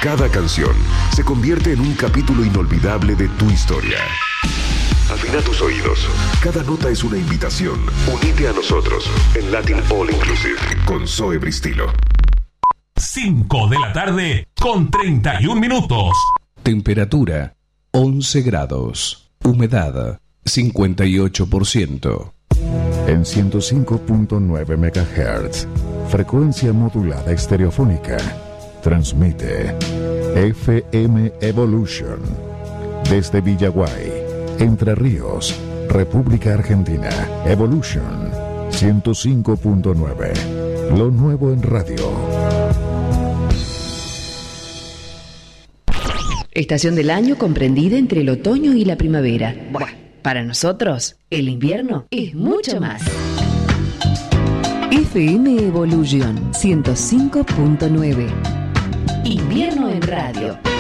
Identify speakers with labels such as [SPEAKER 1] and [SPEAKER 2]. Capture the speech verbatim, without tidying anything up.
[SPEAKER 1] Cada canción se convierte en un capítulo inolvidable de tu historia. Afina tus oídos. Cada nota es una invitación. Unite a nosotros en Latin All Inclusive con Zoe Bristilo.
[SPEAKER 2] cinco de la tarde con treinta y un minutos.
[SPEAKER 3] Temperatura once grados. Humedad cincuenta y ocho por ciento.
[SPEAKER 4] En ciento cinco punto nueve megahertz. Frecuencia modulada estereofónica. Transmite F M Evolution desde Villaguay, Entre Ríos, República Argentina. Evolution ciento cinco punto nueve. Lo nuevo en radio.
[SPEAKER 5] Estación del año comprendida entre el otoño y la primavera. Buah, para nosotros, el invierno es mucho más. F M Evolution ciento cinco punto nueve. Invierno en radio.